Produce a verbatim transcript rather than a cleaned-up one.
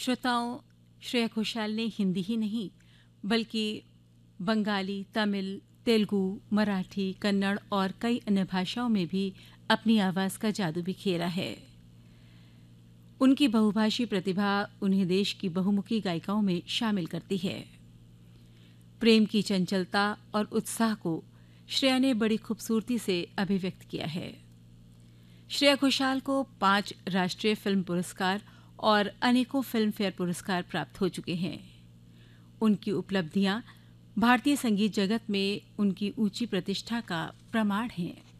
श्रोताओं, श्रेया घोषाल ने हिंदी ही नहीं बल्कि बंगाली, तमिल, तेलुगु, मराठी, कन्नड़ और कई अन्य भाषाओं में भी अपनी आवाज़ का जादू बिखेरा है। उनकी बहुभाषी प्रतिभा उन्हें देश की बहुमुखी गायिकाओं में शामिल करती है। प्रेम की चंचलता और उत्साह को श्रेया ने बड़ी खूबसूरती से अभिव्यक्त किया है। श्रेया घोषाल को पांच राष्ट्रीय फिल्म पुरस्कार और अनेकों फिल्म फेयर पुरस्कार प्राप्त हो चुके हैं। उनकी उपलब्धियां भारतीय संगीत जगत में उनकी ऊंची प्रतिष्ठा का प्रमाण हैं।